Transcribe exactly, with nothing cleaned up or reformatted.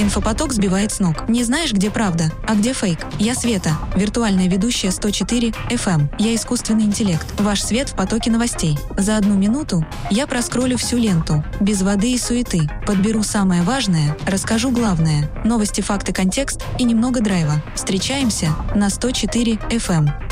Инфопоток сбивает с ног. Не знаешь, где правда, а где фейк? Я Света, виртуальная ведущая сто четыре эф эм. Я искусственный интеллект. Ваш свет в потоке новостей. За одну минуту я проскроллю всю ленту. Без воды и суеты. Подберу самое важное, расскажу главное. Новости, факты, контекст и немного драйва. Встречаемся на сто четыре эф эм.